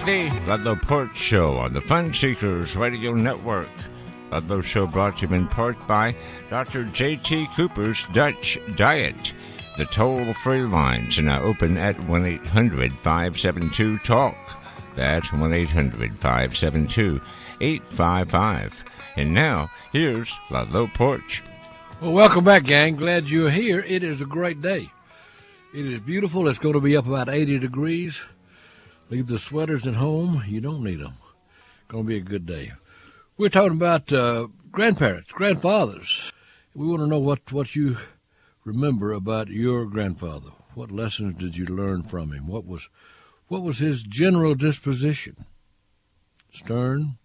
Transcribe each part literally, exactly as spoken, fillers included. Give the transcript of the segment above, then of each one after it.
the Ludlow Porch Show on the Fun Seekers Radio Network. Ludlow Show brought to you in part by Doctor J T Cooper's Dutch Diet. The toll-free lines are now open at one eight hundred five seven two talk. That's one eight hundred five seven two eight five five. And now, here's Ludlow Porch. Well, welcome back, gang. Glad you're here. It is a great day. It is beautiful. It's going to be up about eighty degrees. Leave the sweaters at home. You don't need them. Going to be a good day. We're talking about uh, grandparents, grandfathers. We want to know what, what you remember about your grandfather. What lessons did you learn from him? What was what was his general disposition? Stern?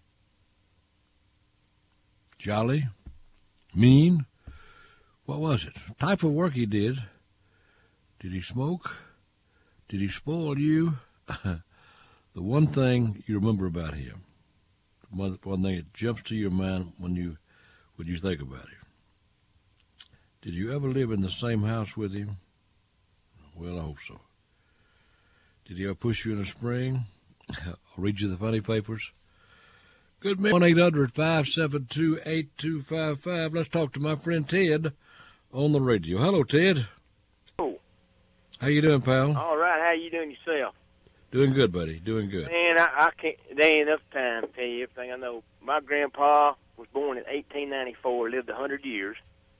Jolly? Mean? What was it? Type of work he did? Did he smoke? Did he spoil you? The one thing you remember about him, one, one thing that jumps to your mind when you when you think about him. Did you ever live in the same house with him? Well, I hope so. Did he ever push you in the spring? Or read you the funny papers? Good man. one eight hundred five seven two eight two five five. Let's talk to my friend Ted on the radio. Hello, Ted. Oh. How you doing, pal? All right. How you doing yourself? Doing good, buddy. Doing good. Man, I, I can't. There ain't enough time to tell you everything I know. My grandpa was born in eighteen ninety-four. Lived a hundred years.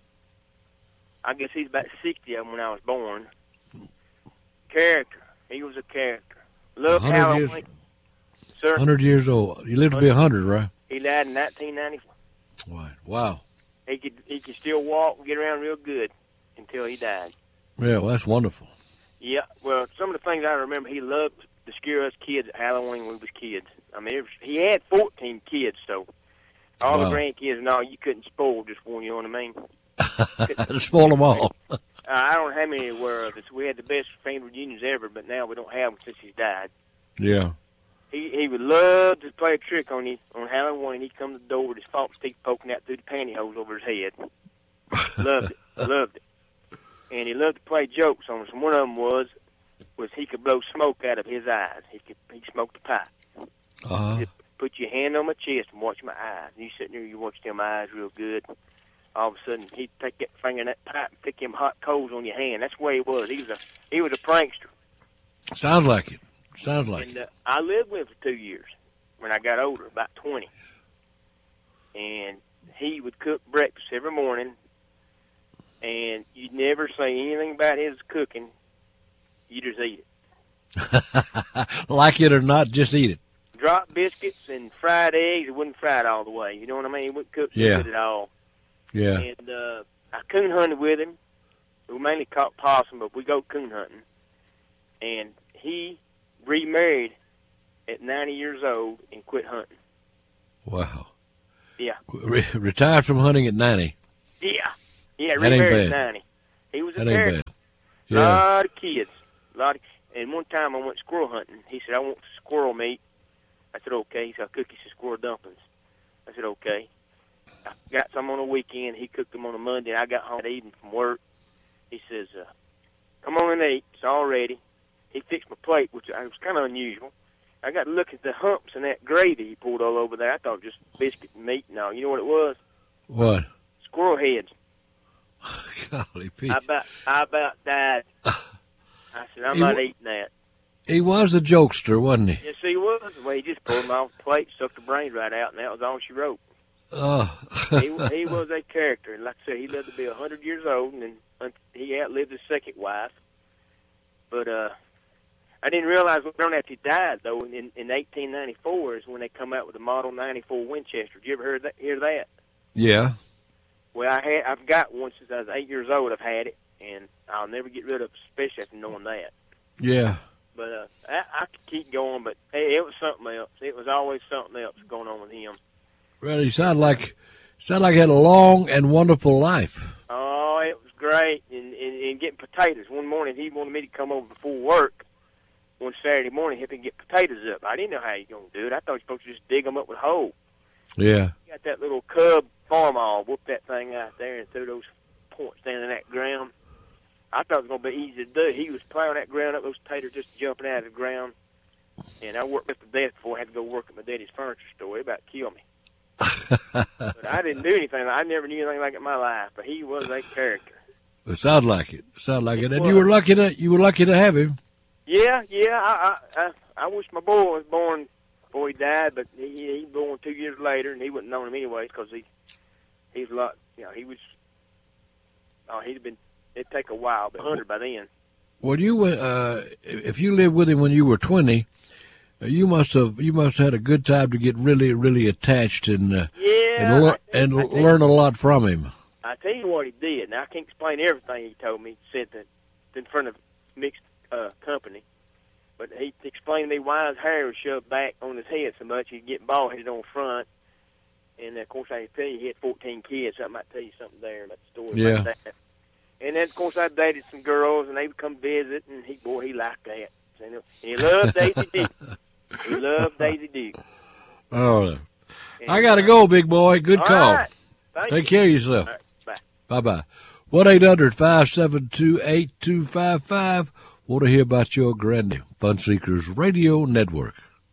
I guess he's about sixty of them when I was born. Character. He was a character. Loved Halloween. Years, Sir? one hundred years old. He lived to be one hundred, right? He died in nineteen ninety-four. Right. Wow. He could he could still walk and get around real good until he died. Yeah, well, that's wonderful. Yeah. Well, some of the things I remember, he loved to scare us kids at Halloween when we was kids. I mean, it was, he had fourteen kids, so all wow. the grandkids and all, you couldn't spoil just one, you know what I mean? Spoil them all. uh, I don't know how many there were of us. We had the best family reunions ever, but now we don't have them since he's died. Yeah. He he would love to play a trick on you on Halloween. He'd come to the door with his false teeth poking out through the pantyhose over his head. Loved it. Loved it. And he loved to play jokes on us. And one of them was was he could blow smoke out of his eyes. He could he smoked a pipe. Uh-huh. Just put your hand on my chest and watch my eyes. And you sitting there, you watch them eyes real good. All of a sudden, he'd take that finger in that pipe and pick them hot coals on your hand. That's the way he was. He was a he was a prankster. Sounds like it. Sounds like and, it. uh, I lived with him for two years when I got older, about twenty. And he would cook breakfast every morning, and you'd never say anything about his cooking. You just eat it. Like it or not, just eat it. Drop biscuits and fried eggs. It wouldn't fry it all the way. You know what I mean? He wouldn't cook Yeah. good at all. Yeah. And uh, I coon hunted with him. We mainly caught possum, but we go coon hunting. And he remarried at ninety years old and quit hunting. Wow. Yeah. Re- retired from hunting at ninety. Yeah. Yeah, That ain't remarried at bad. ninety. He was a That ain't character. bad. A Yeah. lot of kids. A lot of, and one time I went squirrel hunting. He said, I want squirrel meat. I said, okay. He said, I'll cook you some squirrel dumplings. I said, okay. I got some on a weekend. He cooked them on a Monday. I got home that evening from work. He says, uh, come on and eat. It's all ready. He fixed my plate, which was kind of unusual. I got to look at the humps and that gravy he poured all over there. I thought just biscuit and meat and all. You know what it was? What? Squirrel heads. Golly, Pete. I about, I about died. I said, I'm He not wa- eating that. He was a jokester, wasn't he? Yes, he was. Well, he just pulled them off the plate, sucked the brains right out, and that was all she wrote. Oh. he, he was a character. And like I said, he lived to be one hundred years old, and then he outlived his second wife. But uh, I didn't realize when after he died, though, in, in eighteen ninety-four is when they come out with the Model ninety-four Winchester. Did you ever hear that? Hear that? Yeah. Well, I had, I've got one since I was eight years old. I've had it, and I'll never get rid of it, especially after knowing that. Yeah. But uh, I, I could keep going, but hey, it was something else. It was always something else going on with him. Well, he sounded like, sounded like he had a long and wonderful life. Oh, it was great. And, and, and getting potatoes. One morning, he wanted me to come over before work one Saturday morning, help him get potatoes up. I didn't know how he was going to do it. I thought he was supposed to just dig them up with a hoe. Yeah. He got that little cub farm all, whooped that thing out there and threw those points down in that ground. I thought it was going to be easy to do. He was plowing that ground up, those potatoes just jumping out of the ground. And I worked with the death before I had to go work at my daddy's furniture store. He about killed me. But I didn't do anything. I never knew anything like it in my life. But he was a character. It sounds like it. It sounds like it. It And was. you were lucky to you were lucky to have him. Yeah, yeah. I I I, I wish my boy was born before he died, but he he was born two years later, and he wouldn't known him anyways because he he's a lot. You know, he was. Oh, he'd have been. It'd take a while, but hundred by then. Well, you uh, if you lived with him when you were twenty, you must have you must have had a good time to get really really attached and uh, Yeah, and, I- le- and I l- think- learn a lot from him. I tell you what he did. Now I can't explain everything he told me. He said that in front of mixed uh, company, but he explained to me why his hair was shoved back on his head so much he'd get bald headed on front. And of course, I tell you, he had fourteen kids. So I might tell you something there about the story Yeah. about that. And then, of course, I dated some girls, and they would come visit, and he, boy, he liked that. So, you know, and he loved Daisy Duke. He loved Daisy Duke. Oh, And, I gotta go, big boy. Good all call. right. Thank Take you. care of yourself. All right. Bye. Bye bye. One eight hundred five seven two eight two five five. Want to hear about your granny? Fun Seekers Radio Network.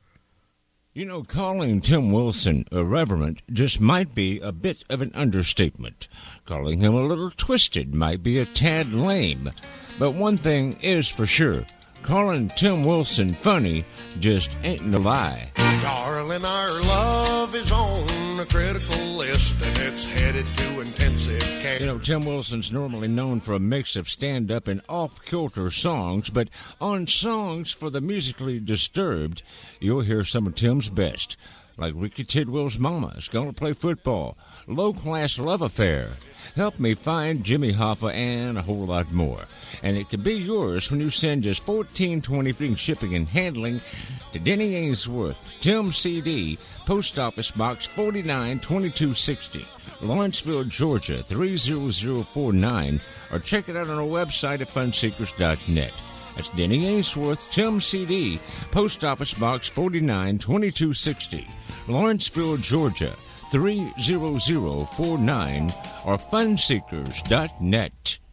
You know, calling Tim Wilson irreverent just might be a bit of an understatement. Calling him a little twisted might be a tad lame. But one thing is for sure, calling Tim Wilson funny just ain't no lie. Darling, our love is on a critical list, and it's headed to intensive care. You know, Tim Wilson's normally known for a mix of stand-up and off-kilter songs, but on Songs for the Musically Disturbed, you'll hear some of Tim's best, like Ricky Tidwell's Mama's Gonna Play Football, Low Class Love Affair, Help Me Find Jimmy Hoffa, and a whole lot more. And it can be yours when you send just fourteen twenty free shipping and handling to Denny Ainsworth, Tim C D, Post Office Box forty-nine twenty-two sixty, Lawrenceville, Georgia three zero zero four nine, or check it out on our website at fun seekers dot net. That's Denny Ainsworth, Tim C D, Post Office Box forty-nine twenty-two sixty, Lawrenceville, Georgia three zero zero four nine, or fun seekers dot net.